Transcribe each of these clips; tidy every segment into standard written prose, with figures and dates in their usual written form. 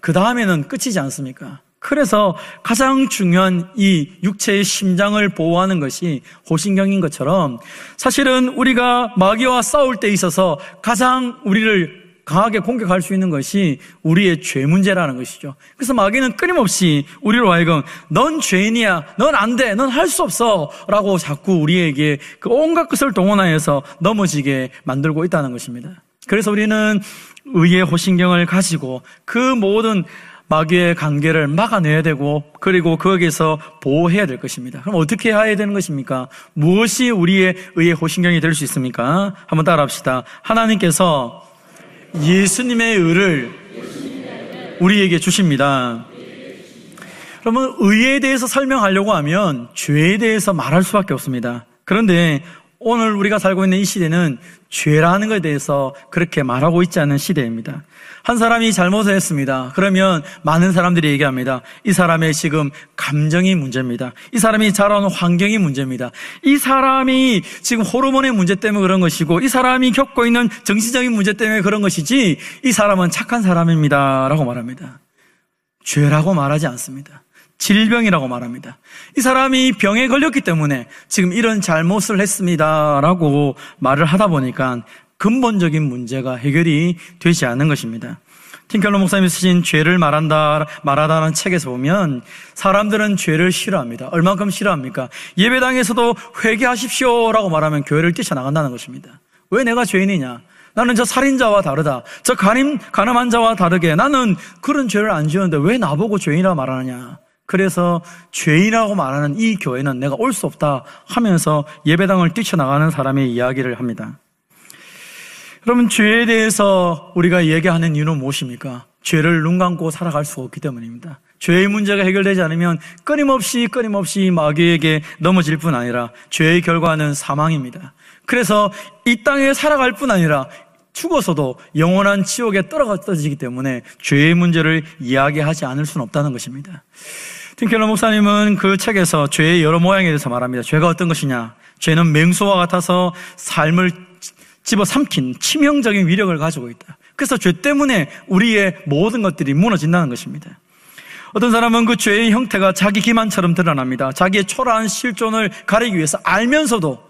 그 다음에는 끝이지 않습니까? 그래서 가장 중요한 이 육체의 심장을 보호하는 것이 호신경인 것처럼 사실은 우리가 마귀와 싸울 때 있어서 가장 우리를 강하게 공격할 수 있는 것이 우리의 죄 문제라는 것이죠. 그래서 마귀는 끊임없이 우리로 하여금 넌 죄인이야, 넌 안 돼, 넌 할 수 없어 라고 자꾸 우리에게 그 온갖 것을 동원하여서 넘어지게 만들고 있다는 것입니다. 그래서 우리는 의의 호신경을 가지고 그 모든 마귀의 관계를 막아내야 되고 그리고 거기에서 보호해야 될 것입니다. 그럼 어떻게 해야 되는 것입니까? 무엇이 우리의 의의 호신경이 될 수 있습니까? 한번 따라합시다. 하나님께서 예수님의 의를 우리에게 주십니다. 그러면 의에 대해서 설명하려고 하면 죄에 대해서 말할 수밖에 없습니다. 그런데 오늘 우리가 살고 있는 이 시대는 죄라는 것에 대해서 그렇게 말하고 있지 않은 시대입니다. 한 사람이 잘못을 했습니다. 그러면 많은 사람들이 얘기합니다. 이 사람의 지금 감정이 문제입니다. 이 사람이 자라온 환경이 문제입니다. 이 사람이 지금 호르몬의 문제 때문에 그런 것이고 이 사람이 겪고 있는 정신적인 문제 때문에 그런 것이지 이 사람은 착한 사람입니다 라고 말합니다. 죄라고 말하지 않습니다. 질병이라고 말합니다. 이 사람이 병에 걸렸기 때문에 지금 이런 잘못을 했습니다 라고 말을 하다 보니까 근본적인 문제가 해결이 되지 않는 것입니다. 팀켈러 목사님이 쓰신 죄를 말하다라는 책에서 보면 사람들은 죄를 싫어합니다. 얼만큼 싫어합니까? 예배당에서도 회개하십시오라고 말하면 교회를 뛰쳐나간다는 것입니다. 왜 내가 죄인이냐? 나는 저 살인자와 다르다. 저 가늠한 자와 다르게 나는 그런 죄를 안 지었는데 왜 나보고 죄인이라고 말하느냐? 그래서 죄인이라고 말하는 이 교회는 내가 올 수 없다 하면서 예배당을 뛰쳐나가는 사람의 이야기를 합니다. 그러면 죄에 대해서 우리가 얘기하는 이유는 무엇입니까? 죄를 눈 감고 살아갈 수가 없기 때문입니다. 죄의 문제가 해결되지 않으면 끊임없이 마귀에게 넘어질 뿐 아니라 죄의 결과는 사망입니다. 그래서 이 땅에 살아갈 뿐 아니라 죽어서도 영원한 지옥에 떨어지기 때문에 죄의 문제를 이야기하지 않을 수는 없다는 것입니다. 팀켈러 목사님은 그 책에서 죄의 여러 모양에 대해서 말합니다. 죄가 어떤 것이냐? 죄는 맹수와 같아서 삶을 집어삼킨 치명적인 위력을 가지고 있다. 그래서 죄 때문에 우리의 모든 것들이 무너진다는 것입니다. 어떤 사람은 그 죄의 형태가 자기 기만처럼 드러납니다. 자기의 초라한 실존을 가리기 위해서 알면서도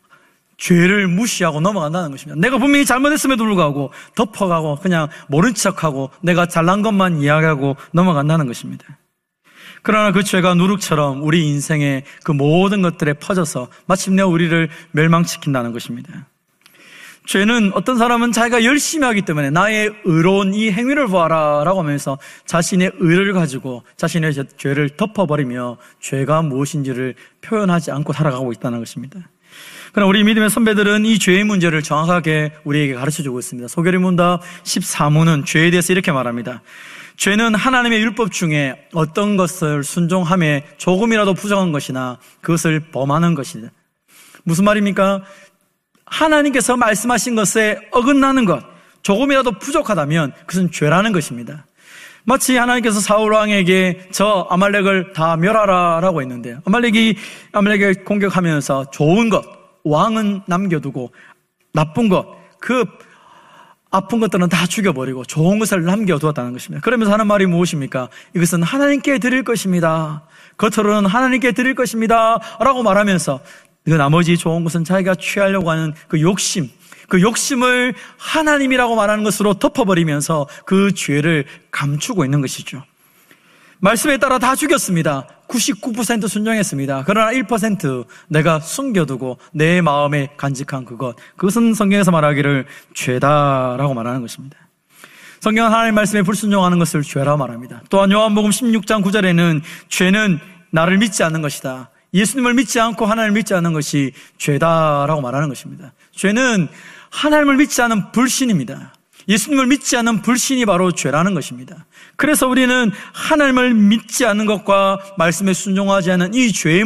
죄를 무시하고 넘어간다는 것입니다. 내가 분명히 잘못했음에도 불구하고 덮어가고 그냥 모른 척하고 내가 잘난 것만 이야기하고 넘어간다는 것입니다. 그러나 그 죄가 누룩처럼 우리 인생의 그 모든 것들에 퍼져서 마침내 우리를 멸망시킨다는 것입니다. 죄는 어떤 사람은 자기가 열심히 하기 때문에 나의 의로운 이 행위를 보아라 라고 하면서 자신의 의를 가지고 자신의 죄를 덮어버리며 죄가 무엇인지를 표현하지 않고 살아가고 있다는 것입니다. 그러나 우리 믿음의 선배들은 이 죄의 문제를 정확하게 우리에게 가르쳐주고 있습니다. 소결의 문답 14문은 죄에 대해서 이렇게 말합니다. 죄는 하나님의 율법 중에 어떤 것을 순종함에 조금이라도 부정한 것이나 그것을 범하는 것이다. 무슨 말입니까? 하나님께서 말씀하신 것에 어긋나는 것, 조금이라도 부족하다면 그것은 죄라는 것입니다. 마치 하나님께서 사울 왕에게 저 아말렉을 다 멸하라 라고 했는데 아말렉을 공격하면서 좋은 것, 왕은 남겨두고 나쁜 것, 그 아픈 것들은 다 죽여버리고 좋은 것을 남겨두었다는 것입니다. 그러면서 하는 말이 무엇입니까? 이것은 하나님께 드릴 것입니다. 겉으로는 하나님께 드릴 것입니다 라고 말하면서 그 나머지 좋은 것은 자기가 취하려고 하는 그 욕심을 하나님이라고 말하는 것으로 덮어버리면서 그 죄를 감추고 있는 것이죠. 말씀에 따라 다 죽였습니다. 99% 순종했습니다. 그러나 1% 내가 숨겨두고 내 마음에 간직한 그것은 성경에서 말하기를 죄다라고 말하는 것입니다. 성경은 하나님의 말씀에 불순종하는 것을 죄라고 말합니다. 또한 요한복음 16장 9절에는 죄는 나를 믿지 않는 것이다. 예수님을 믿지 않고 하나님을 믿지 않는 것이 죄다라고 말하는 것입니다. 죄는 하나님을 믿지 않는 불신입니다. 예수님을 믿지 않는 불신이 바로 죄라는 것입니다. 그래서 우리는 하나님을 믿지 않는 것과 말씀에 순종하지 않는 이 죄의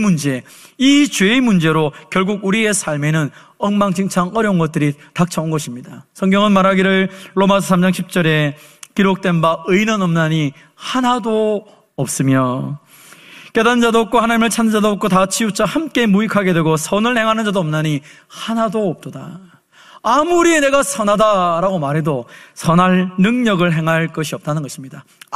문제로 결국 우리의 삶에는 엉망진창 어려운 것들이 닥쳐온 것입니다. 성경은 말하기를 로마서 3장 10절에 기록된 바 의인은 없나니 하나도 없으며 깨닫는 자도 없고 하나님을 찾는 자도 없고 다 치우쳐 함께 무익하게 되고 선을 행하는 자도 없나니 하나도 없도다. 아무리 내가 선하다라고 말해도 선할 능력을 행할 것이 없다는 것입니다.